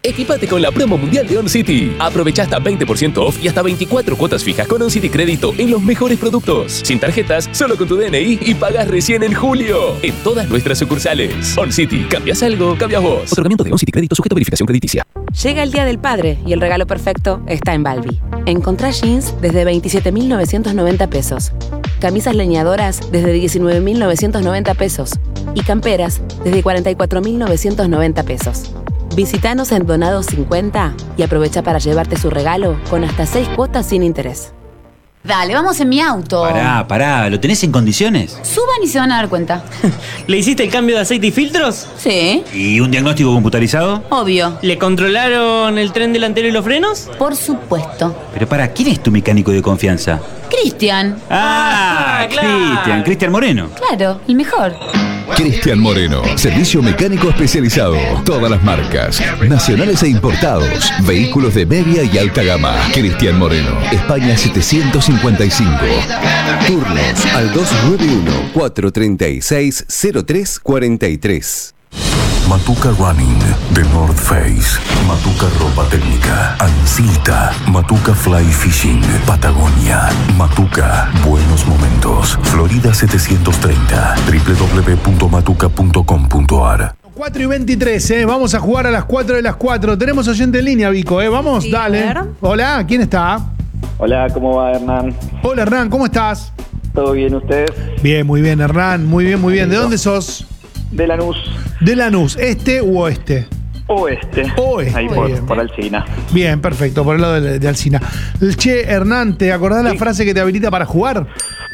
Equipate con la promo mundial de OnCity. Aprovecha hasta 20% off y hasta 24 cuotas fijas con OnCity Crédito en los mejores productos. Sin tarjetas, solo con tu DNI y pagas recién en julio. En todas nuestras sucursales. OnCity. ¿Cambias algo? Cambias vos. Otorgamiento de OnCity Crédito sujeto a verificación crediticia. Llega el Día del Padre y el regalo perfecto está en Balbi. Encontrá jeans desde 27.990 pesos. Camisas leñadoras desde 19.990 pesos. Y camperas desde 44.990 pesos. Visítanos en Donados 50 y aprovecha para llevarte su regalo con hasta 6 cuotas sin interés. Dale, vamos en mi auto. Pará, ¿lo tenés en condiciones? Suban y se van a dar cuenta. ¿Le hiciste el cambio de aceite y filtros? Sí. ¿Y un diagnóstico computarizado? Obvio. ¿Le controlaron el tren delantero y los frenos? Por supuesto. Pero ¿quién es tu mecánico de confianza? Cristian. Claro. Cristian Moreno. Claro, el mejor. Cristian Moreno, servicio mecánico especializado. Todas las marcas, nacionales e importados. Vehículos de media y alta gama. Cristian Moreno, España 755. Turnos al 291-436-0343. Matuca Running, The North Face, Matuca Ropa Técnica, Ancilta, Matuca Fly Fishing, Patagonia, Matuca Buenos Momentos, Florida 730, www.matuca.com.ar. 4:23, vamos a jugar a las 4 de las 4. Tenemos oyente en línea, Vico, vamos, sí, dale. Hola, ¿quién está? Hola, ¿cómo va, Hernán? Hola, Hernán, ¿cómo estás? ¿Todo bien, ustedes? Bien, muy bien, Hernán, muy bien, muy bien. ¿De dónde sos? De Lanús. ¿De Lanús, este u oeste? Oeste. Ahí por Alsina. Bien, perfecto, por el lado de Alsina. Che, Hernán, ¿te acordás la frase que te habilita para jugar?